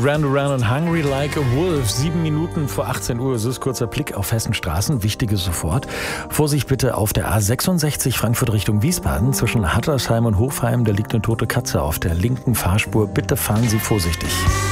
Duran Duran und Hungry Like a Wolf. 7 Minuten vor 18 Uhr. So ist kurzer Blick auf Hessenstraßen. Wichtiges sofort. Vorsicht bitte auf der A66 Frankfurt Richtung Wiesbaden. Zwischen Hattersheim und Hofheim, da liegt eine tote Katze auf der linken Fahrspur. Bitte fahren Sie vorsichtig.